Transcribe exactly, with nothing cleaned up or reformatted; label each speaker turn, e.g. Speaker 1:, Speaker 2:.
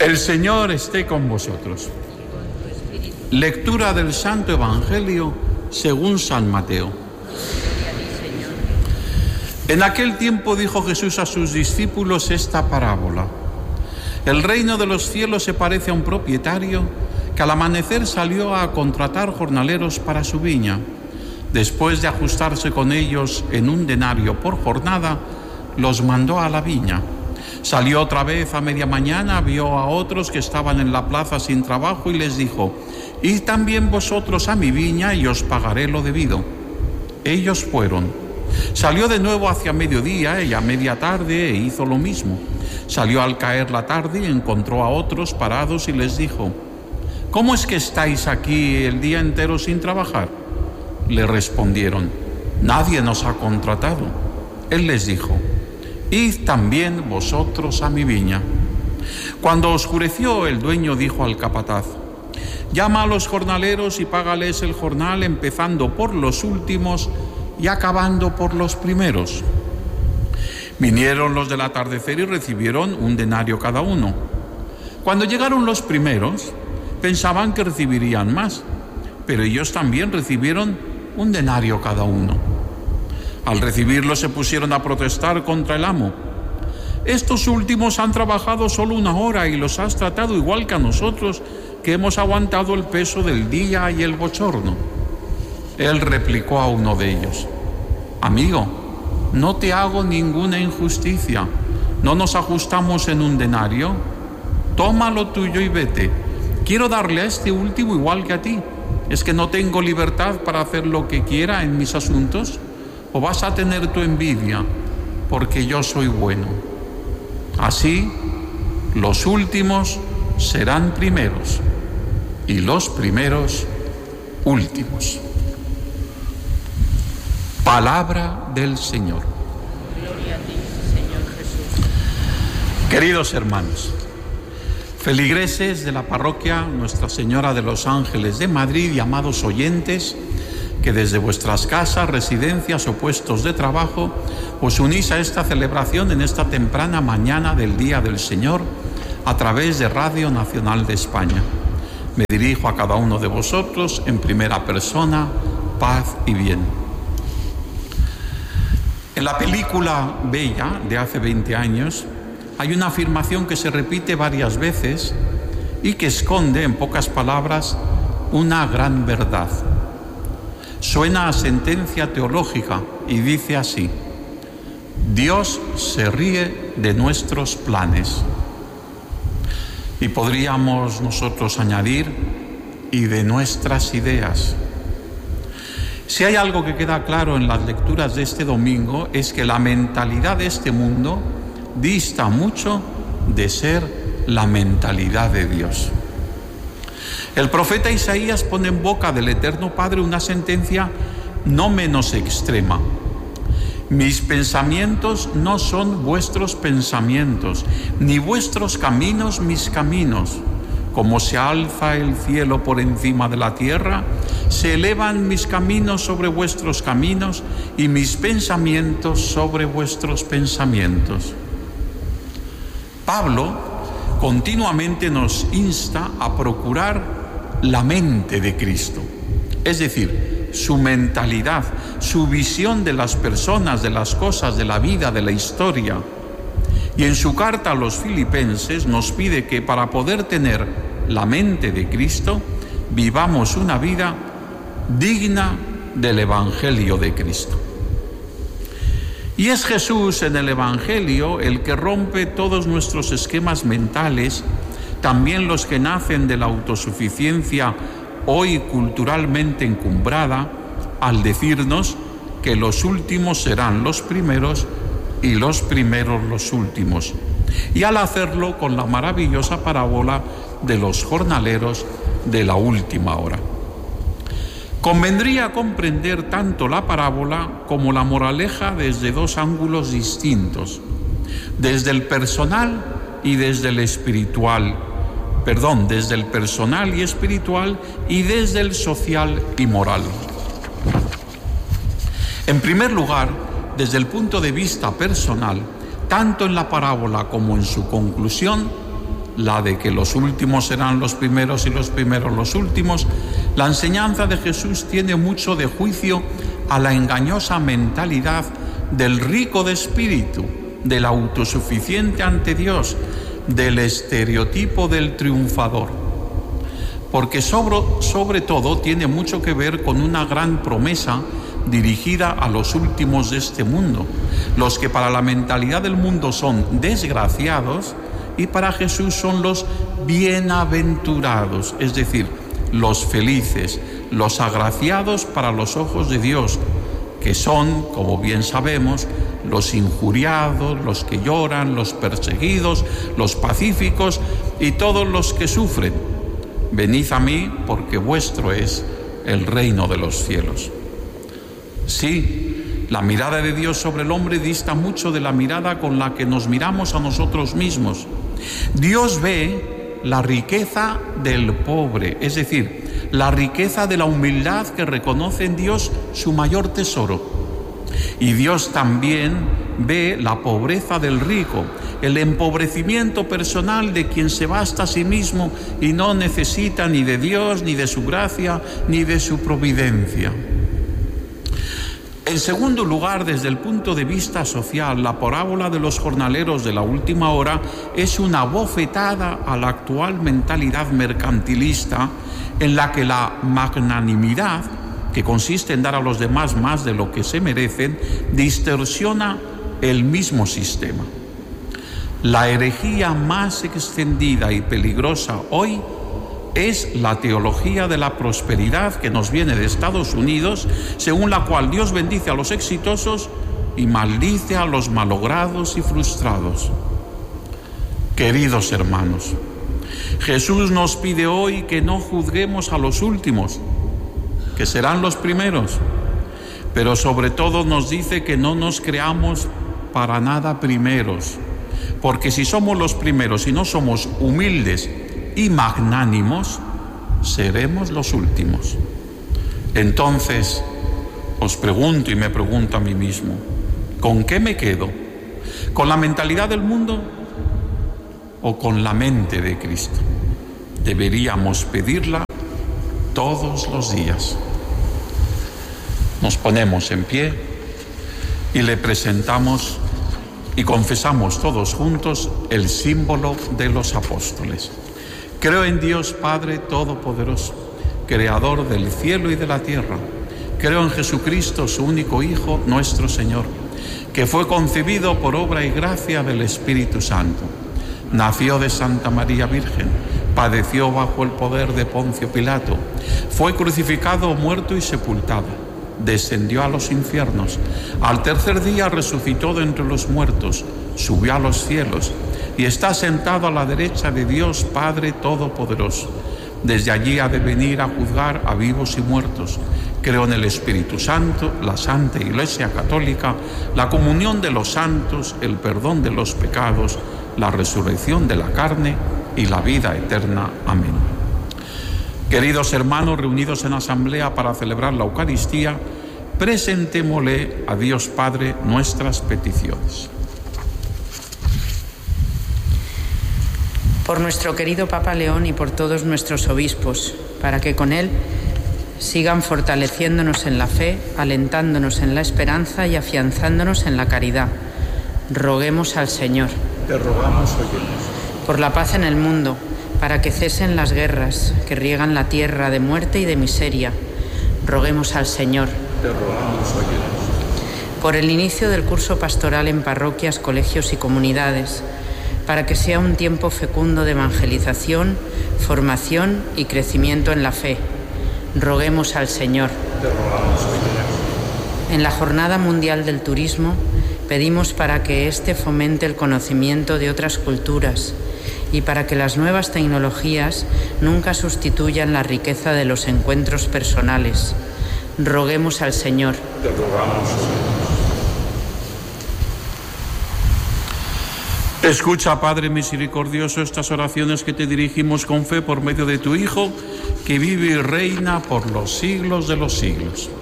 Speaker 1: El Señor esté con vosotros. Lectura del Santo Evangelio según San Mateo. En aquel tiempo dijo Jesús a sus discípulos esta parábola. El reino de los cielos se parece a un propietario que al amanecer salió a contratar jornaleros para su viña. Después de ajustarse con ellos en un denario por jornada, los mandó a la viña. Salió otra vez a media mañana, vio a otros que estaban en la plaza sin trabajo y les dijo: «Id también vosotros a mi viña y os pagaré lo debido». Ellos fueron. Salió de nuevo hacia mediodía y a media tarde e hizo lo mismo. Salió al caer la tarde y encontró a otros parados y les dijo: «¿Cómo es que estáis aquí el día entero sin trabajar?». Le respondieron: «Nadie nos ha contratado». Él les dijo: «Id también vosotros a mi viña». Cuando oscureció, el dueño dijo al capataz: «Llama a los jornaleros y págales el jornal, empezando por los últimos y acabando por los primeros». Vinieron los del atardecer y recibieron un denario cada uno. Cuando llegaron los primeros, pensaban que recibirían más, pero ellos también recibieron un denario cada uno. Al recibirlo se pusieron a protestar contra el amo. «Estos últimos han trabajado solo una hora y los has tratado igual que a nosotros, que hemos aguantado el peso del día y el bochorno». Él replicó a uno de ellos: «Amigo, no te hago ninguna injusticia. ¿No nos ajustamos en un denario? Toma lo tuyo y vete. Quiero darle a este último igual que a ti. ¿Es que no tengo libertad para hacer lo que quiera en mis asuntos? ¿O vas a tener tu envidia porque yo soy bueno?». Así, los últimos serán primeros y los primeros últimos. Palabra del Señor.
Speaker 2: Gloria a ti, Señor Jesús.
Speaker 1: Queridos hermanos, feligreses de la parroquia Nuestra Señora de los Ángeles de Madrid y amados oyentes que desde vuestras casas, residencias o puestos de trabajo os unís a esta celebración en esta temprana mañana del Día del Señor a través de Radio Nacional de España. Me dirijo a cada uno de vosotros en primera persona, paz y bien. En la película Bella de hace veinte años hay una afirmación que se repite varias veces y que esconde en pocas palabras una gran verdad. Suena a sentencia teológica y dice así: Dios se ríe de nuestros planes. Y podríamos nosotros añadir: y de nuestras ideas. Si hay algo que queda claro en las lecturas de este domingo es que la mentalidad de este mundo dista mucho de ser la mentalidad de Dios. El profeta Isaías pone en boca del Eterno Padre una sentencia no menos extrema: mis pensamientos no son vuestros pensamientos, ni vuestros caminos mis caminos. Como se alza el cielo por encima de la tierra, se elevan mis caminos sobre vuestros caminos y mis pensamientos sobre vuestros pensamientos. Pablo continuamente nos insta a procurar la mente de Cristo, es decir, su mentalidad, su visión de las personas, de las cosas, de la vida, de la historia. Y en su carta a los filipenses nos pide que para poder tener la mente de Cristo, vivamos una vida digna del Evangelio de Cristo. Y es Jesús en el Evangelio el que rompe todos nuestros esquemas mentales, también los que nacen de la autosuficiencia hoy culturalmente encumbrada, al decirnos que los últimos serán los primeros y los primeros los últimos, y al hacerlo con la maravillosa parábola de los jornaleros de la última hora. Convendría comprender tanto la parábola como la moraleja desde dos ángulos distintos, desde el personal y desde el espiritual, perdón, desde el personal y espiritual y desde el social y moral. En primer lugar, desde el punto de vista personal, tanto en la parábola como en su conclusión, la de que los últimos serán los primeros y los primeros los últimos, la enseñanza de Jesús tiene mucho de juicio a la engañosa mentalidad del rico de espíritu, del autosuficiente ante Dios, del estereotipo del triunfador. Porque sobre, sobre todo tiene mucho que ver con una gran promesa dirigida a los últimos de este mundo, los que para la mentalidad del mundo son desgraciados y para Jesús son los bienaventurados, es decir, los felices, los agraciados para los ojos de Dios, que son, como bien sabemos, los injuriados, los que lloran, los perseguidos, los pacíficos y todos los que sufren. Venid a mí, porque vuestro es el reino de los cielos. Sí, la mirada de Dios sobre el hombre dista mucho de la mirada con la que nos miramos a nosotros mismos. Dios ve la riqueza del pobre, es decir, la riqueza de la humildad que reconoce en Dios su mayor tesoro. Y Dios también ve la pobreza del rico, el empobrecimiento personal de quien se basta a sí mismo y no necesita ni de Dios, ni de su gracia, ni de su providencia. En segundo lugar, desde el punto de vista social, la parábola de los jornaleros de la última hora es una bofetada a la actual mentalidad mercantilista en la que la magnanimidad, que consiste en dar a los demás más de lo que se merecen, distorsiona el mismo sistema. La herejía más extendida y peligrosa hoy es la teología de la prosperidad que nos viene de Estados Unidos, según la cual Dios bendice a los exitosos y maldice a los malogrados y frustrados. Queridos hermanos, Jesús nos pide hoy que no juzguemos a los últimos, que serán los primeros, pero sobre todo nos dice que no nos creamos para nada primeros, porque si somos los primeros y no somos humildes y magnánimos, seremos los últimos. Entonces, os pregunto y me pregunto a mí mismo, ¿con qué me quedo? ¿Con la mentalidad del mundo o con la mente de Cristo? Deberíamos pedirla todos los días. Nos ponemos en pie y le presentamos y confesamos todos juntos el símbolo de los apóstoles. Creo en Dios Padre Todopoderoso, Creador del cielo y de la tierra. Creo en Jesucristo, su único Hijo, nuestro Señor, que fue concebido por obra y gracia del Espíritu Santo. Nació de Santa María Virgen, padeció bajo el poder de Poncio Pilato, fue crucificado, muerto y sepultado, descendió a los infiernos, al tercer día resucitó de entre los muertos, subió a los cielos y está sentado a la derecha de Dios Padre Todopoderoso. Desde allí ha de venir a juzgar a vivos y muertos. Creo en el Espíritu Santo, la Santa Iglesia Católica, la comunión de los santos, el perdón de los pecados, la resurrección de la carne y la vida eterna. Amén. Queridos hermanos reunidos en asamblea para celebrar la Eucaristía, presentémosle a Dios Padre nuestras peticiones.
Speaker 2: Por nuestro querido Papa León y por todos nuestros obispos, para que con él sigan fortaleciéndonos en la fe, alentándonos en la esperanza y afianzándonos en la caridad. Roguemos al Señor.
Speaker 1: Te rogamos, óyenos.
Speaker 2: Por la paz en el mundo, para que cesen las guerras que riegan la tierra de muerte y de miseria. Roguemos al Señor.
Speaker 1: Te rogamos, óyenos.
Speaker 2: Por el inicio del curso pastoral en parroquias, colegios y comunidades, para que sea un tiempo fecundo de evangelización, formación y crecimiento en la fe. Roguemos al Señor.
Speaker 1: Te rogamos, óyenos.
Speaker 2: En la Jornada Mundial del Turismo, pedimos para que éste fomente el conocimiento de otras culturas y para que las nuevas tecnologías nunca sustituyan la riqueza de los encuentros personales. Roguemos al Señor.
Speaker 1: Te rogamos, óyenos. Escucha, Padre misericordioso, estas oraciones que te dirigimos con fe por medio de tu Hijo, que vive y reina por los siglos de los siglos.